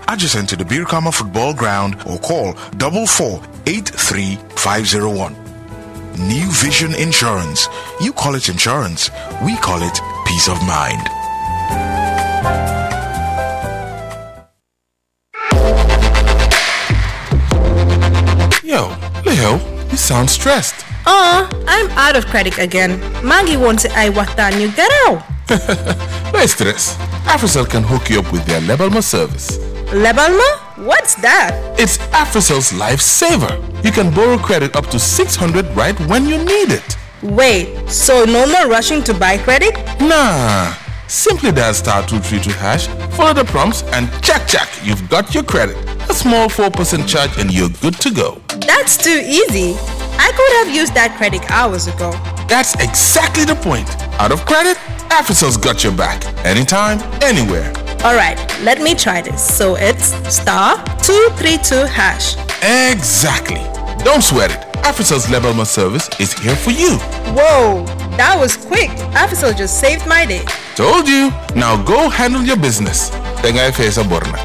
adjacent to the Birkama Football Ground, or call 4483501. New Vision Insurance. You call it insurance, we call it peace of mind. Yo, Leo, you sound stressed. I'm out of credit again. Maggie wants to I what you get out. No stress. AfriCell can hook you up with their Lebalma service. Lebalma? What's that? It's AfriCell's lifesaver. You can borrow credit up to 600 right when you need it. Wait, so no more rushing to buy credit? Nah. Simply dial *232#, follow the prompts, and check, you've got your credit. A small 4% charge and you're good to go. That's too easy. I could have used that credit hours ago. That's exactly the point. Out of credit, AfriCell's got your back. Anytime, anywhere. Alright, let me try this. So it's *232#. Exactly. Don't sweat it. AfriCell's Lebalma service is here for you. Whoa, that was quick. AfriCell just saved my day. Told you. Now go handle your business. Tengai Fesa Borna.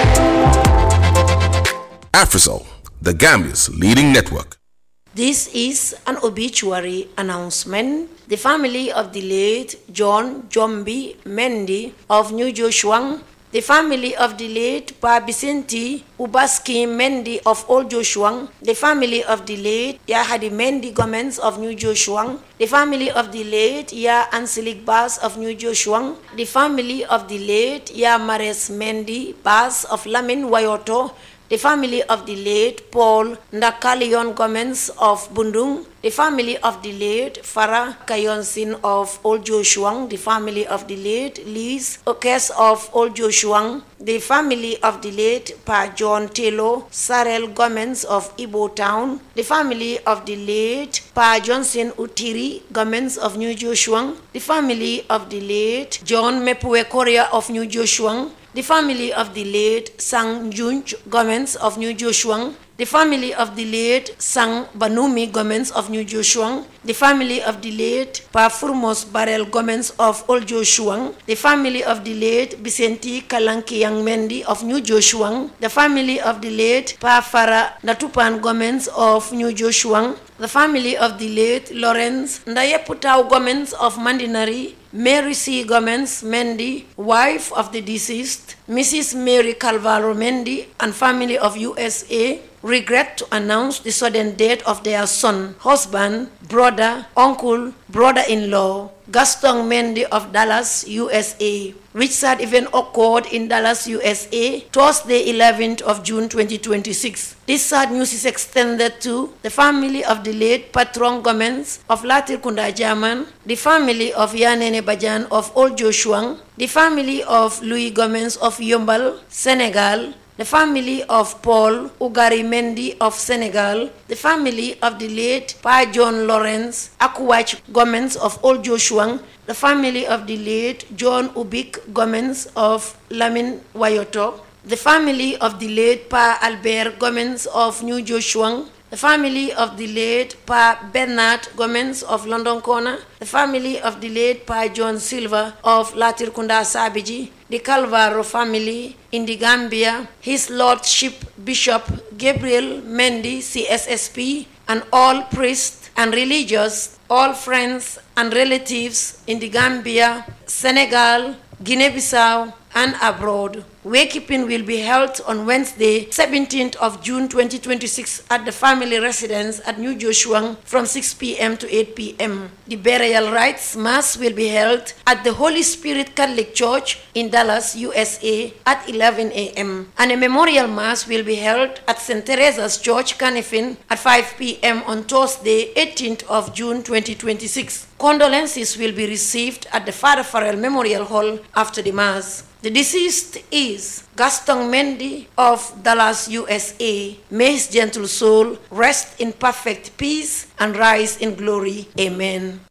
AfriCell, the Gambia's leading network. This is an obituary announcement. The family of the late John Jombi Mendy of New Joshua, the family of the late Pa Vicente Ubaski Mendy of Old Joshua, the family of the late Yahadi Mendy Gomez of New Joshua, the family of the late Ya Anselik Bas of New Joshua, the family of the late Ya Mares Mendy Bas of Lamin Wayoto, the family of the late Paul Ndakalion Gomez of Bundung, the family of the late Farah Kayonsin of Old Joshua, the family of the late Liz Okes of Old Joshua, the family of the late Pa John Taylor Sarel Gomez of Ibo Town, the family of the late Pa Johnson Utiri Gomez of New Joshua, the family of the late John Mepue Korea of New Joshua, the family of the late Sang Junj Gomez of New Joshua, the family of the late Sang Banumi Gomez of New Joshua, the family of the late Pa Furmos Barel Gomez of Old Joshua, the family of the late Vicente Kalanki Yang Mendi of New Joshua, the family of the late Pa Farah Natupan Gomez of New Joshua, the family of the late Lawrence Ndayeputau Gomez of Mandinari, Mary C. Gomez Mendy, wife of the deceased, Mrs. Mary Calvaro Mendy, and family of USA, regret to announce the sudden death of their son, husband, brother, uncle, brother-in-law, Gaston Mendy of Dallas, USA, which sad event occurred in Dallas, USA, Thursday, 11th of June 2026. This sad news is extended to the family of the late Patron Gomez of Latirkunda, German, the family of Yanene Bajan of Old Joshua, the family of Louis Gomez of Yombal, Senegal, the family of Paul Ugari Mendy of Senegal, the family of the late Pa John Lawrence Akuwach Gomez of Old Joshua, the family of the late John Ubik Gomez of Lamin Wayoto, the family of the late Pa Albert Gomez of New Joshua, the family of the late Pa Bernard Gomez of London Corner, the family of the late Pa John Silva of Latirkunda Sabiji, the Calvaro family in the Gambia, His Lordship Bishop Gabriel Mendy, CSSP, and all priests and religious, all friends and relatives in the Gambia, Senegal, Guinea-Bissau, and abroad. Wakekeeping will be held on Wednesday, 17th of June 2026 at the family residence at New Joshua from 6 p.m. to 8 p.m. The burial rites mass will be held at the Holy Spirit Catholic Church in Dallas, USA at 11 a.m. and a memorial mass will be held at St. Teresa's Church, Canifin at 5 p.m. on Thursday, 18th of June 2026. Condolences will be received at the Father Farrell Memorial Hall after the mass. The deceased is Gaston Mendy of Dallas, USA. May his gentle soul rest in perfect peace and rise in glory. Amen.